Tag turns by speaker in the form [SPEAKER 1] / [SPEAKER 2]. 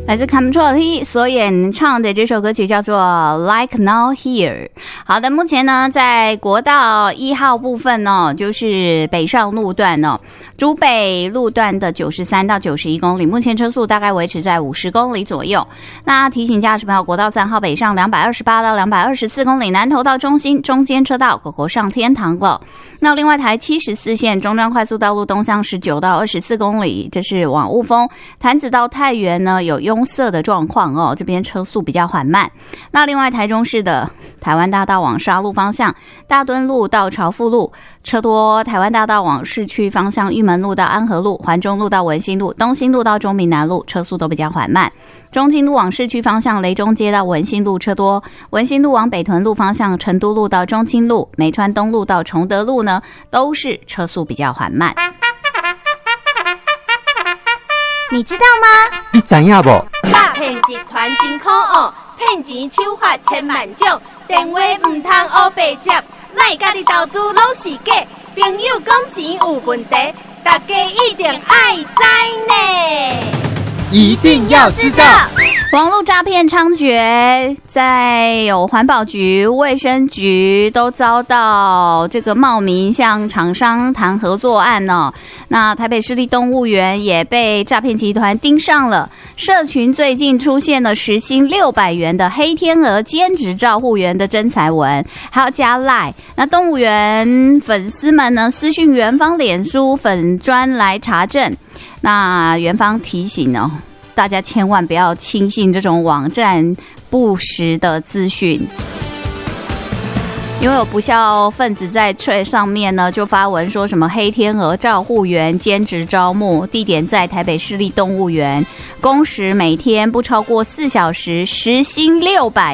[SPEAKER 1] 来自 Control T 所演唱的这首歌曲叫做 Like Now Here。 好的，目前呢在国道1号部分呢，就是北上路段呢，竹北路段的93到91公里，目前车速大概维持在50公里左右。那提醒驾驶朋友，国道3号北上228到224公里，南投到中心中间车道狗狗上天堂了。那另外台74线中彰快速道路东向19到24公里，这是往雾峰潭子到太原呢有拥塞的状况哦，这边车速比较缓慢。那另外台中市的台湾大道往沙鹿方向，大墩路到朝富路车多，台湾大道往市区方向，玉门路到安和路、环中路到文心路、东兴路到中民南路车速都比较缓慢。中清路往市区方向，雷中街到文心路车多，文心路往北屯路方向，成都路到中清路、美川东路到崇德路呢都是车速比较缓慢。
[SPEAKER 2] 你知道吗？
[SPEAKER 3] 你知影无？
[SPEAKER 2] 诈骗集团真可恶，骗钱手法千万种，电话唔通黑白接，咱家己投资拢是假，朋友讲钱有问题，大家一定爱知呢。
[SPEAKER 3] 一定要知道，
[SPEAKER 1] 网络诈骗猖獗，在有环保局、卫生局都遭到这个冒名向厂商谈合作案呢。那台北市立动物园也被诈骗集团盯上了。社群最近出现了时薪600元的黑天鹅兼职照护员的征才文，还要加赖。那动物园粉丝们呢私讯园方脸书粉专来查证。那园方提醒呢，大家千万不要轻信这种网站不实的资讯，因为有不肖分子在Threads上面呢就发文说什么黑天鹅照护员兼职招募，地点在台北市立动物园，工时每天不超过4小时，时薪600。